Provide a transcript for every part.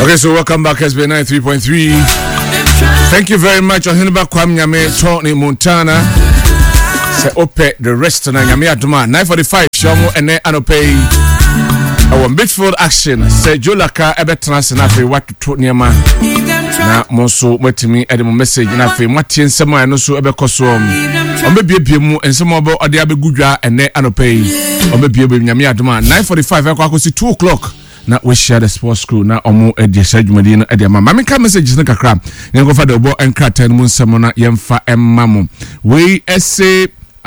Okay, so welcome back, SB 93.3. Thank you very much. Ohinba Kwam Nyame Tony Montana. Se ope the rest na Nyame Aduma 9:45 show ene anope. Our Bitfield action say Jolaka ebetena se na fe watoto niema. Na monso metimi ede mo message na fe matie nsema no so ebekoso ombebie mu nsema obo ode abegudwa ene anope. Ombebie Nyame Aduma 9:45 akwakosi 2 o'clock. Na we share the sports crew na omo edisa dwumadi no ede ama me ka messages na kakra nyengo fa de obo enkrata no nsemo na yemfa emmamo we essay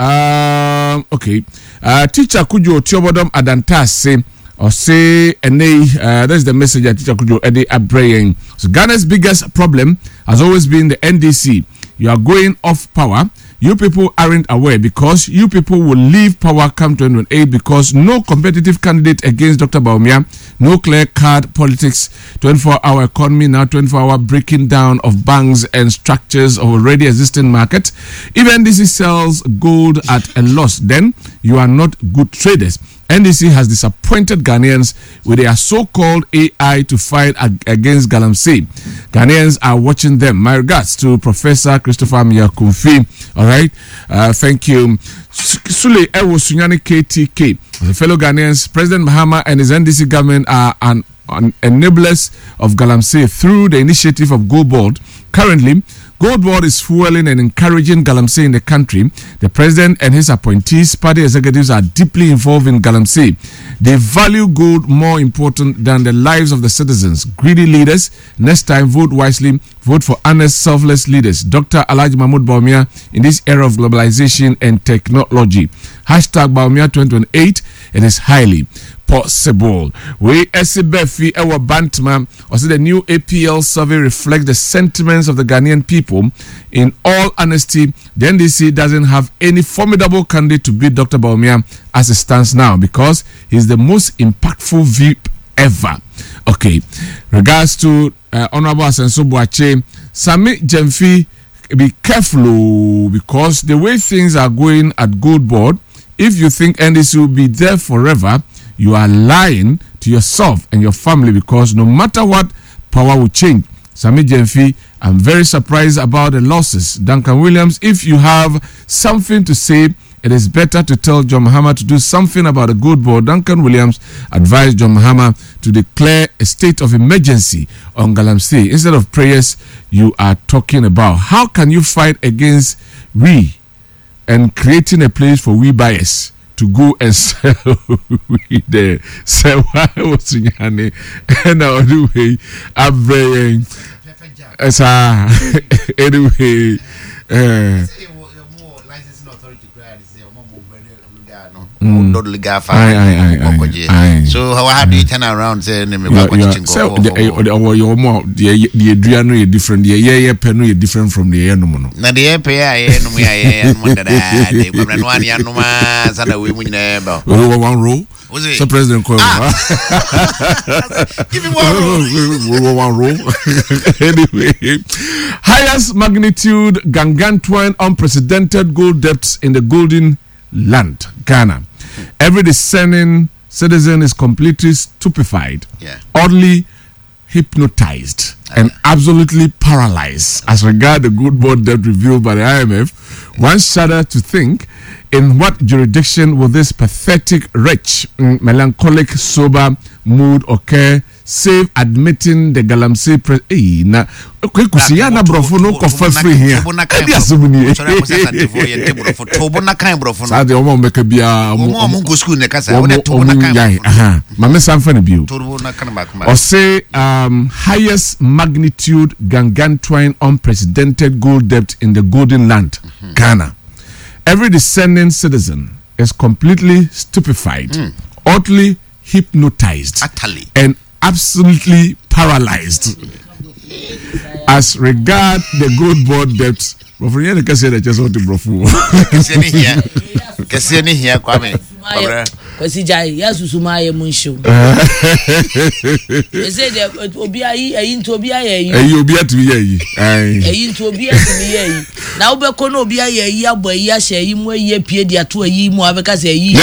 okay teacher Kujo Tiobodom Adantase or say that's the message that teacher Kujo ede abrayen. So Ghana's biggest problem has always been the NDC. You are going off power. You people aren't aware because you people will leave power come 2028 because no competitive candidate against Dr. Bawumia, no clear card politics, 24-hour economy, now 24-hour breaking down of banks and structures of already existing markets. Even NDC sells gold at a loss, then you are not good traders. NDC has disappointed Ghanaians with their so-called AI to fight against Galamsey. Ghanaians are watching them. My regards to Professor Christopher Miyakumfi. All right. Thank you. Sule Ewo Sunyani KTK. The fellow Ghanaians, President Mahama and his NDC government are enablers of Galamsey through the initiative of Gold Board. Currently, Gold Board is fueling and encouraging Galamsey in the country. The president and his appointees, party executives, are deeply involved in Galamsey. They value gold more important than the lives of the citizens. Greedy leaders, next time vote wisely, vote for honest, selfless leaders. Dr. Alhaji Mahmoud Bawumia in this era of globalization and technology. Hashtag Bawumia 2028, it is highly possible. We SBFI our Bantman also the new APL survey reflects the sentiments of the Ghanaian people. In all honesty, the NDC doesn't have any formidable candidate to beat Dr. Bawumia as it stands now because he's the most impactful VP ever. Okay, regards to Honorable Asenso Boache, Sami Jemfi, be careful because the way things are going at Gold Board, if you think NDC will be there forever, you are lying to yourself and your family because no matter what, power will change. Sami Jemfi, I'm very surprised about the losses. Duncan Williams, if you have something to say, it is better to tell John Mahama to do something about the Gold Board. Duncan Williams advised John Mahama to declare a state of emergency on Galamsey instead of prayers you are talking about. How can you fight against we and creating a place for we buyers to go and sell weed there? So why was Sunyani and our way abraying anyway so how do you turn around say me so your more the Adriano is different the penu is different from the no na the pay no me no that no one ya no ma sada we mu nyeba one row so president call give me one row anyway highest magnitude gargantuan unprecedented gold depths in the golden land Ghana. Every discerning citizen is completely stupefied, oddly hypnotized, and absolutely paralyzed as regard the Gold Board debt revealed by the IMF. One shudder to think, in what jurisdiction will this pathetic, rich, melancholic, sober mood occur, save admitting the Galamsey na kusiana brofo no kofa free here. Edi asubuni. Tobo na kan brofo no. Sa de omo meka bia omo go school ne kasa o de tobo na kan. Aha. Mame sanfa ne bio. Tobo na kan ba kuma. Or say highest magnitude gargantuan unprecedented gold debt in the golden land, Ghana. Every descending citizen is completely stupefied, utterly hypnotized, utterly, and absolutely paralyzed as regard the Gold Board debts. But for just want to Kwame. Wasi jai ya susuma ye munsho. Say the obi ayi into obi ayi. Ayi obi atimi ayi. Ayi into obi atimi ayi. Na obeko no obi ayi abo ayi ahye ayi mu ayi pie dia to ayi mu abeka say ayi.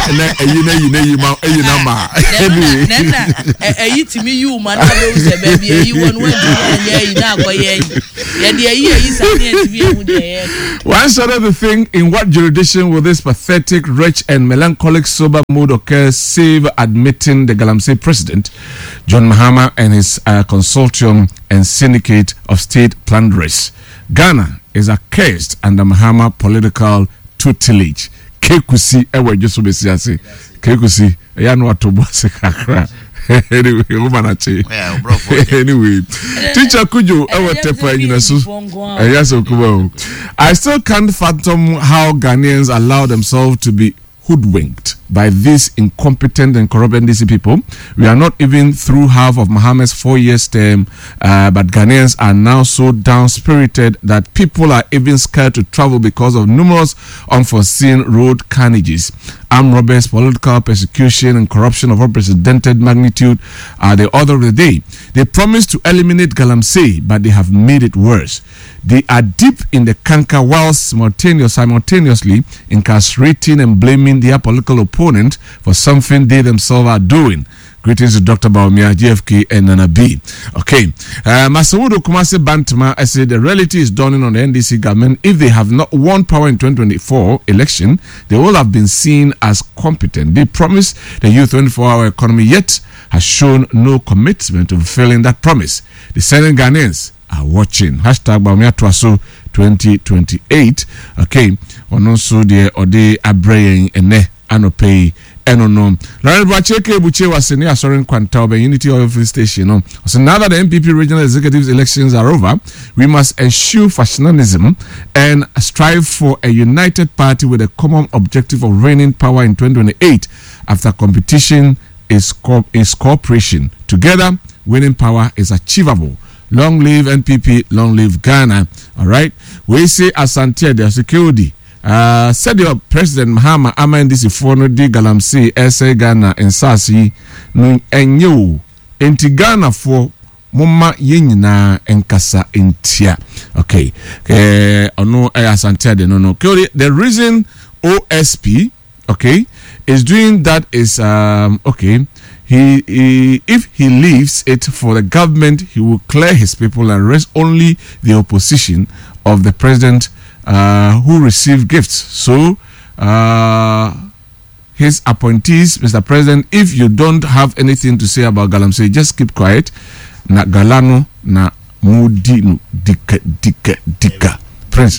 Na ma. Nena ayi timi you man na be say baby ayi won wan do ayi na akoye ayi. Ya de ayi say na timi mu de. One sort of the thing, in what jurisdiction will this pathetic, wretched and melancholic sober mood occur save admitting the Galamsey president, John Mahama, and his consortium and syndicate of state plunderers? Ghana is accursed under Mahama political tutelage. Kekusi ewe Josu Besiasi. Kekusi yanu atobose kakra. Anyway, anyway, teacher Kujo, I still can't fathom how Ghanaians allow themselves to be hoodwinked by these incompetent and corrupt NDC people. We are not even through half of Mahama's 4-year term, but Ghanaians are now so down-spirited that people are even scared to travel because of numerous unforeseen road carnages. Armed robbers, political persecution, and corruption of unprecedented magnitude are the order of the day. They promised to eliminate Galamsey, but they have made it worse. They are deep in the canker while simultaneously incarcerating and blaming their political opponent for something they themselves are doing. Greetings to Dr. Bawumia, GFK, and Nana B. Okay. Masawudu Kumasi Bantama, I said the reality is dawning on the NDC government. If they have not won power in 2024 election, they will have been seen as competent. They promised the youth 24-hour economy, yet has shown no commitment to fulfilling that promise. The Senate Ghanaians are watching. Hashtag Bawumia Twaso 2028. Okay. Also the Ode Abraying Ene Anopei Enonom. Laurent Bacheke Buche was in Asorin Quantauba Unity Oil Free Station. So now that the MPP regional executive elections are over, we must eschew factionalism and strive for a united party with a common objective of reigning power in 2028. After competition is cooperation. Together, winning power is achievable. Long live NPP, long live Ghana. All right. We say Asante the security. Said your President Mahama Amandisi Fono di Galamsey SA Ghana and Sasi no enyo enti Ghana for moma yenyina enkasa entia. Okay. Ono Asante de no. The reason OSP, okay, is doing that is okay. He if he leaves it for the government, he will clear his people and rest only the opposition of the president who received gifts. So his appointees, Mr. President, if you don't have anything to say about Galamsey, just keep quiet. Na Galano na Mudi no dika Prince.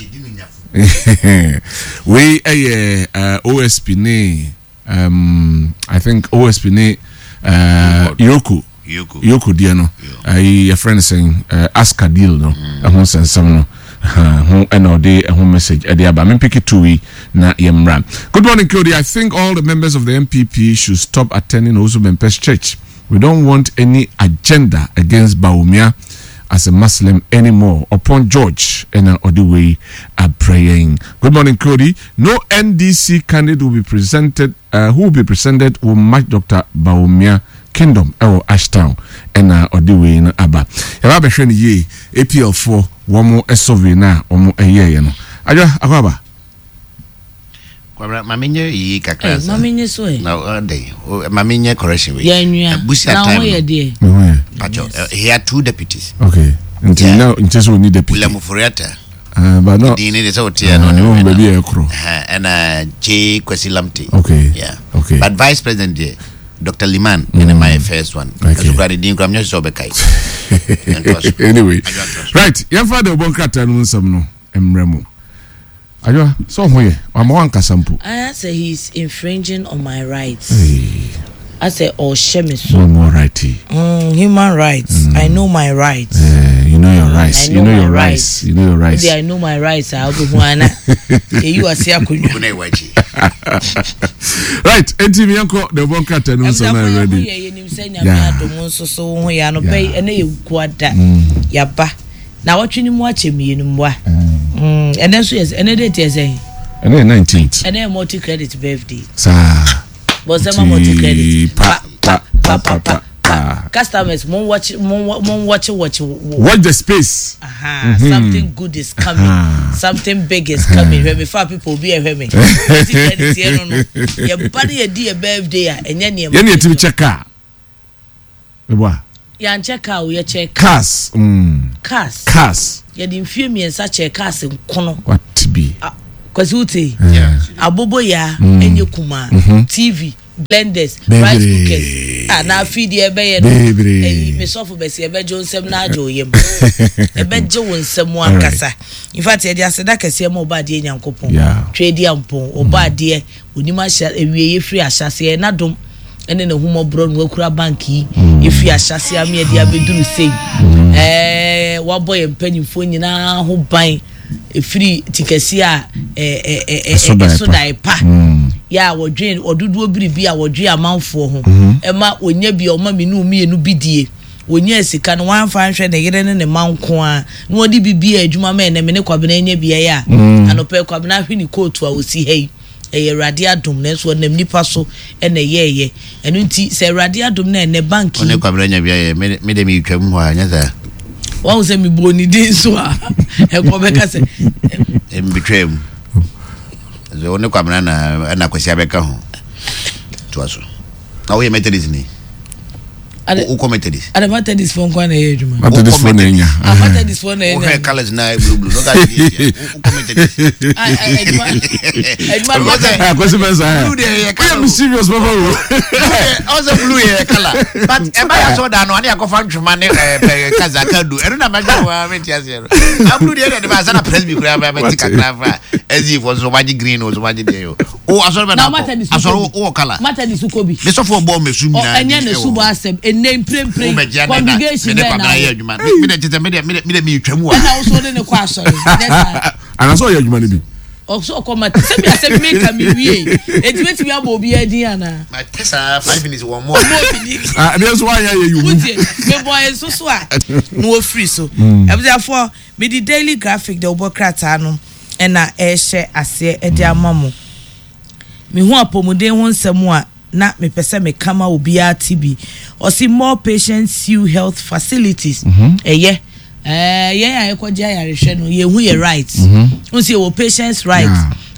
We OSP ne I think OSP ne Yoko Diano. A friend saying ask a deal no. No. Home message na yemra. Good morning, Cody. I think all the members of the MPP should stop attending Osu Bempes Church. We don't want any agenda against Bawumia as a Muslim anymore. Upon George and Odiwe are praying. Good morning, Cody. No NDC candidate will be presented. Who will be presented will match Dr. Bawumia Kingdom Ashtown and Odiwe in Abba. Yaba Sheni Ye APL4 Womo Esovina Omo Eye no. Aja akwaba. Kwa maminye yi kakra. Maminye so e. Na day. Maminye correction we. Ya nua. Busia time. Pacho. He had 2 deputies. Okay. Until now, in case we need deputy. William Furiata. But no. Dini de so tia no. Baby ekro. And J Kwesi Lamte. Okay. Yeah. Okay. But vice president there, Dr. Liman in my first one. Okay. Anyway. Right. Yafa de bonkata no nsam no emremo. Ayo, so hoye, amwan kasampo. I say he's infringing on my rights. Hey. I say shemiso. No more righty. Human rights. I know my rights. You know your rights. You know your rights. You know your rights. I know my rights. I'll be one. You are saying right. Enti mianko de bonkata no nsam already. Yaba. Now what you watch me in Mwa. And then so yes, and then it is a 19th. And then multi credit birthday. Sir. but some more to credit pa customers watch the space. Something good is coming. Something big is coming. When before people be a me. Your body a dear birthday and then you need to check out. Yeah, check out your check. Cars. You didn't feel me in such a cars in Kono. What to be? Kwazuti. Abobo ya enye kuma TV. Blenders, rice cookers, na feed ye be me sofo be se be jo nsem na ajo yem e be je won nsem ankasa in fact ye dia seda kase mo ba de nyankopon trade ampon oba de onima sha ewie free ahyase na dom ene ne humo bro no akura bank yi e free ahyase am ye dia beduru sei wa boy empanyimfo nyina ho ban e free tikasi a soda pa ya wodwen odudu obiribi a wodwe amanfo ho ema onya bi o ma menu mienu bidie onya sika no wan fa hwe ne yere ne manko a no odi bibia adwuma ma ene me ne kwabena nya bia ya anope kwabena hwe ni coat a osi hei eye radio adom na so nam nipa so ene yeye enu nti se radio adom na ene banki one kwabena nya bia ye me de mi twam ho anya za wan se mi boni din so a e ko be ka se mi twam zo one kwabena na kwasi abeka ho to aso na wo ye methodist ni o commentedis ada methodist phone kwa na ye adwuma methodist phone enya methodist phone enya o he colors na blue no ga ye o commentedis adwuma kwasi mensa blue dey I am serious baba also blue ye color but e ba ya so da no ane akofa ntwuma ne kazaka do eno na maja wa metias ye a blue dey de ba sana presby kura ba tika krafa ezi for so maji green o so maji dey o aso ba na aso o color methodist kobi me so for ball me su nyina enya na subo asem name prem congregation na me de tete me de mi twam wa na so de ne kwa asori ana so ye adwuma ne bi so come se me asem me ka mi wie etimeti bi abo bi adin ana my tesa 5 minutes one more there's why you me boy so a no free so therefore me the daily graphic the obokrata no na ehye ase e di amamo me hu apomuden ho nsem a na me pese me kama obi a TB or see more patients you health facilities yeah I ekwaja yarehwe no ye hu ye right un see your patients right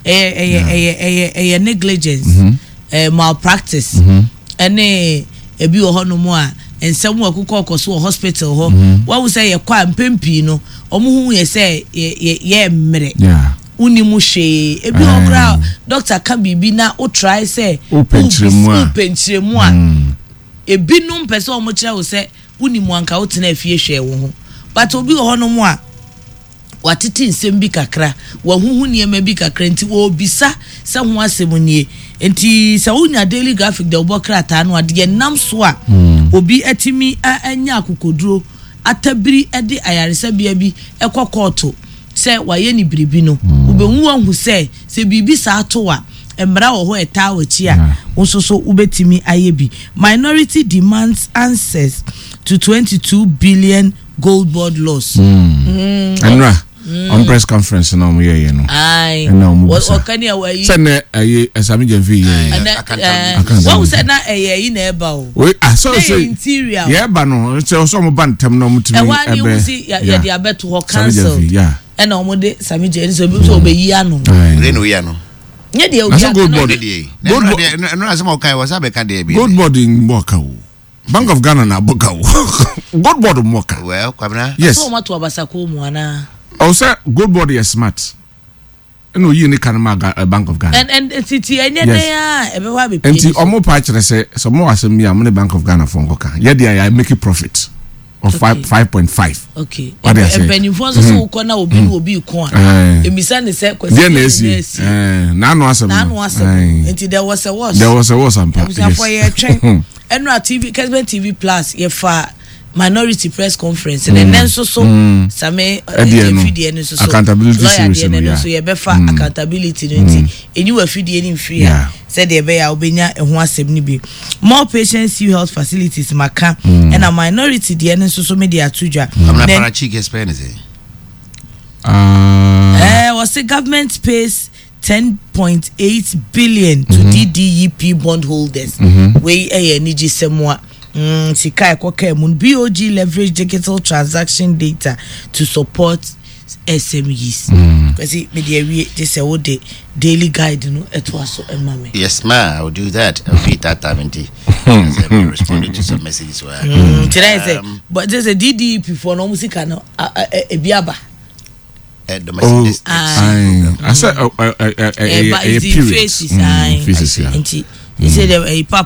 negligence malpractice ene ebi wo hono mu a ensem akukọ okoso hospital ho wa wo say ye kwa mpempi no omo hu ye say ye mmere unimu hwe ebi okra doctor ka bibi na o try say penchiremu a ebi no mpese o mo kire wo say unimu anka o tena afie hwe wo ho but obi ho no mo a watiti nsem bi kakra wa huhu niema bi kakra nti wo bisa se ho asem nie nti se unya daily graphic de obokra ta no ade nam so a obi atimi anya akokoduro atabiri ede ayaresa bia bi ekokoto se waye ni biribi no obehu ahu se bibi sa ato a emra wo ho eta wachi a wososo ubetimi ayebi minority demands answers to 22 billion gold board loss anra on press conference na mo ye no ai o kan ya wayi se na esami jevi ye what was na yi na eba o we so say interior ye ba no se so mo bantam na mo timi e wa ni wo si ya de abeto ho cancel and omo de sami je so bi so be yi ano re no yi ano nye de o ya gold board no asema o kai wasa be ka de bi gold board in Moka Bank of Ghana na Boka gold board Moka well kwabna yes so ma to abasako mu ana o say gold board is smart no yi ni kan ma Bank of Ghana and titi enye dey a e be wa be enti omo pa kire say so mo asem bi am ne Bank of Ghana for ngoka ye dey I make a profit of 5.5 okay e penny for so ko na obi ko a emisa ne say kwesi na no asem enti there was a was am pa yes for ye twen enra TV Kesben TV Plus ye fa minority press conference and then so same video no so accountability series no so ye be fa accountability no nti enyi wa video ni free said ye be ya obenya eho asem ni bi more patients you health facilities maka and a minority de no so media tudwa amna para chick experience was the government pays 10.8 billion to DDEP bondholders. We energy semwa. Sika ekoke mun BOG leverage digital transaction data to support SMEs. Because media we this a daily guide no etwaso emame. Yes ma, I will do that. I'll be that time responding to some messages where today say but there's a DDEP for no musica no ebiaba. Domestic I said a faces. He said a papa